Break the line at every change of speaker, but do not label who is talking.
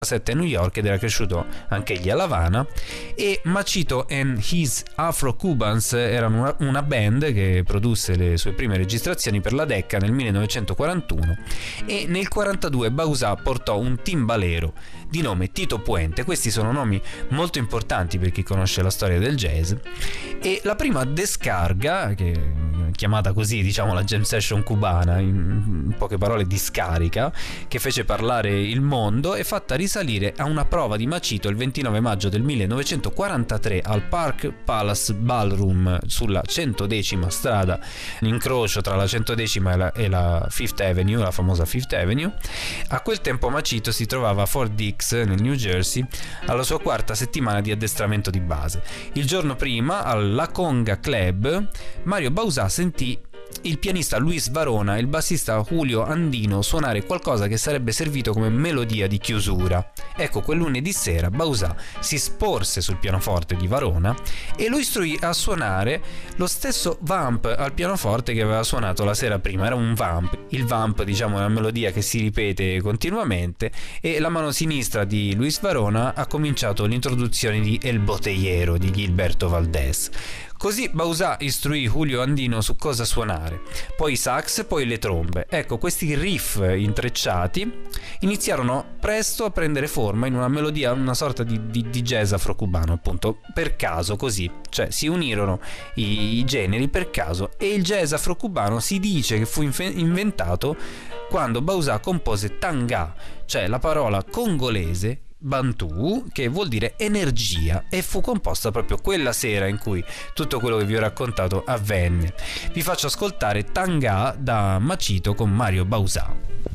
a New York ed era cresciuto anch'egli a La Habana, e Machito and His Afro Cubans erano una band che produsse le sue prime registrazioni per la Decca nel 1941, e nel 1942 Bauzà portò un timbalero di nome Tito Puente. Questi sono nomi molto importanti per chi conosce la storia del jazz, e la prima descarga, che chiamata così, diciamo, la jam session cubana, in poche parole discarica, che fece parlare il mondo, è fatta risalire a una prova di Machito il 29 maggio del 1943 al Park Palace Ballroom sulla 110ª strada, l'incrocio tra la 110ª e la Fifth Avenue, la famosa Fifth Avenue. A quel tempo Machito si trovava a Fort Dix nel New Jersey alla sua quarta settimana di addestramento di base. Il giorno prima al La Conga Club Mario Bauzà sentì il pianista Luis Varona e il bassista Julio Andino suonare qualcosa che sarebbe servito come melodia di chiusura. Ecco, quel lunedì sera Bauzà si sporse sul pianoforte di Varona e lo istruì a suonare lo stesso vamp al pianoforte che aveva suonato la sera prima. Era un vamp. Il vamp, diciamo, è una melodia che si ripete continuamente, e la mano sinistra di Luis Varona ha cominciato l'introduzione di El Botellero di Gilberto Valdés. Così Bauzà istruì Julio Andino su cosa suonare, poi i sax, poi le trombe. Ecco, questi riff intrecciati iniziarono presto a prendere forma in una melodia, una sorta di jazz afrocubano, appunto, per caso, così. Cioè si unirono i generi per caso, e il jazz afrocubano si dice che fu inventato quando Bauzà compose tanga, cioè la parola congolese Bantu, che vuol dire energia, e fu composta proprio quella sera in cui tutto quello che vi ho raccontato avvenne. Vi faccio ascoltare Tanga da Machito con Mario Bauzà.